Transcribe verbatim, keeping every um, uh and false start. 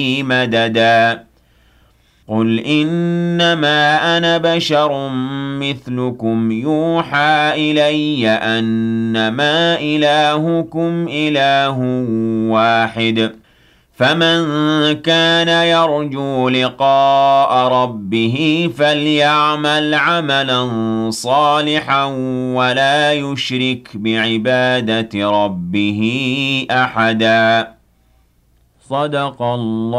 مددا قل إنما أنا بشر مثلكم يوحى إلي أنما إلهكم إله واحد فمن كان يرجو لقاء ربه فليعمل عملا صالحا ولا يشرك بعبادة ربه أحدا صدق الله